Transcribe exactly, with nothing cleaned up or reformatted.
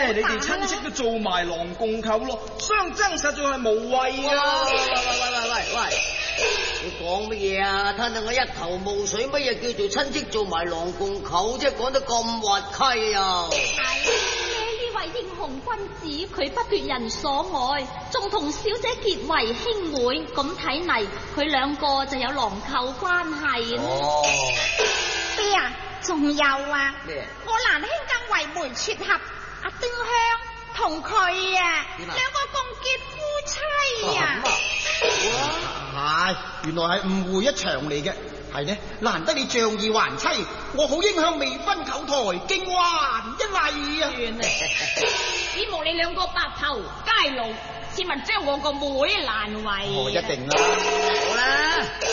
咧，你哋親戚都做埋狼共舅咯，相爭實在係無謂啊！ 喂喂喂喂喂喂，你講乜嘢啊？吞到我一頭霧水，乜嘢叫做親戚做埋狼共舅啫？講得咁滑稽啊！ 呢位英雄君子，佢不奪人所愛，仲同小姐結為兄妹，咁睇嚟，佢兩個就有狼舅關係啦。 哦， 爹啊，仲有啊， 咩？ 我蘭兄更為門撮合，阿丁香同佢啊，兩個共結夫妻啊！ 係，原來係誤會一場嚟嘅。係呢，難得你仗義還妻，我好應向未婚舅台敬還一禮啊！ 算啦，指望你兩個白頭偕老，切勿將我個妹難為。 我一定啦。 好啦，